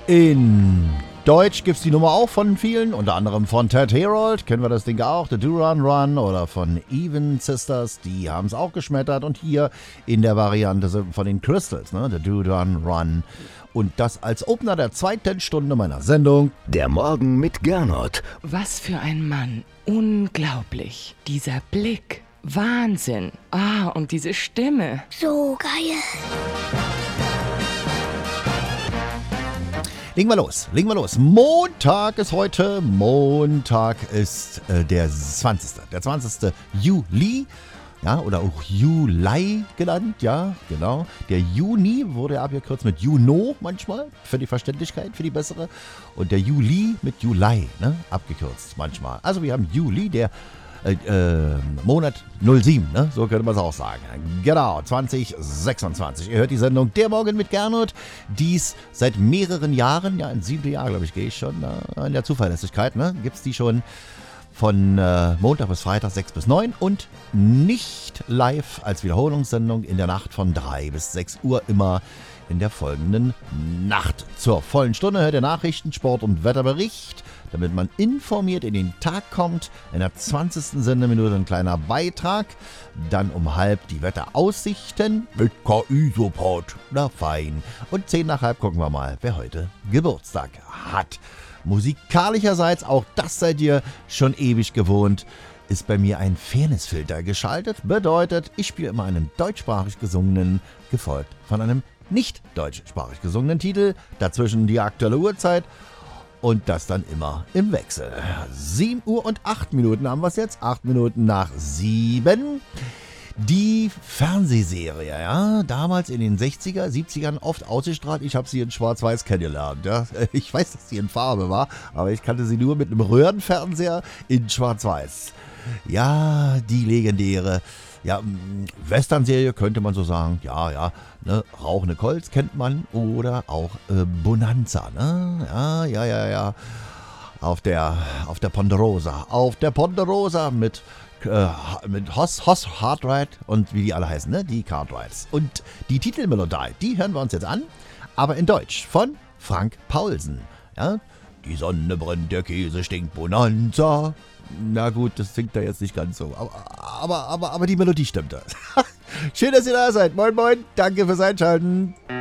In Deutsch gibt es die Nummer auch von vielen, unter anderem von Ted Herold, kennen wir das Ding auch, The Do Run Run, oder von Even Sisters, die haben es auch geschmettert, und hier in der Variante von den Crystals, ne? The Do Run Run. Und das als Opener der zweiten Stunde meiner Sendung. Der Morgen mit Gernot. Was für ein Mann. Unglaublich. Dieser Blick. Wahnsinn. Und diese Stimme. So geil. Legen wir los. Montag ist heute. Montag ist der 20. Der 20. Juli. Ja, oder auch Juli genannt, ja, genau. Der Juni wurde abgekürzt mit Juno manchmal, für die Verständlichkeit, für die bessere. Und der Juli mit Juli, ne, abgekürzt manchmal. Also wir haben Juli, der Monat 07, ne, so könnte man es auch sagen. Genau, 2026. Ihr hört die Sendung Der Morgen mit Gernot. Dies seit mehreren Jahren, ja, im 7. Jahr, glaube ich, gehe ich schon in der Zuverlässigkeit, ne, gibt es die schon. Von Montag bis Freitag 6 bis 9 und nicht live als Wiederholungssendung in der Nacht von 3 bis 6 Uhr, immer in der folgenden Nacht. Zur vollen Stunde hört ihr Nachrichten, Sport und Wetterbericht, damit man informiert in den Tag kommt. In der 20. Sendeminute ein kleiner Beitrag, dann um halb die Wetteraussichten mit KI-Support, na fein. Und 10 nach halb gucken wir mal, wer heute Geburtstag hat. Musikalischerseits, auch das seid ihr schon ewig gewohnt, ist bei mir ein Fairnessfilter geschaltet. Bedeutet, ich spiele immer einen deutschsprachig gesungenen, gefolgt von einem nicht deutschsprachig gesungenen Titel. Dazwischen die aktuelle Uhrzeit und das dann immer im Wechsel. 7 Uhr und 8 Minuten haben wir es jetzt. 8 Minuten nach 7. Die Fernsehserie, ja, damals in den 60er, 70ern oft ausgestrahlt. Ich habe sie in Schwarz-Weiß kennengelernt. Ja. Ich weiß, dass sie in Farbe war, aber ich kannte sie nur mit einem Röhrenfernseher in Schwarz-Weiß. Ja, die legendäre, ja, Western-Serie könnte man so sagen. Ja, ne, Rauchende Colts kennt man, oder auch Bonanza, ne? Ja. Auf der Ponderosa mit Hoss Cartwright und wie die alle heißen, ne? Die Cartwrights. Und die Titelmelodie, die hören wir uns jetzt an, aber in Deutsch von Frank Paulsen. Ja? Die Sonne brennt, der Käse stinkt, Bonanza. Na gut, das singt da jetzt nicht ganz so, aber die Melodie stimmte. Schön, dass ihr da seid. Moin, moin, danke fürs Einschalten.